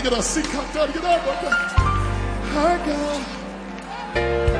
get a seat cut down, get up. Her God.